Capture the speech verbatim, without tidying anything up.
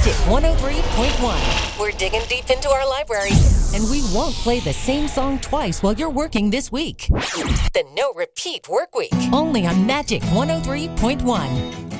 Magic one oh three point one. We're digging deep into our library, and we won't play the same song twice while you're working this week. The No Repeat Work Week, only on Magic one oh three point one.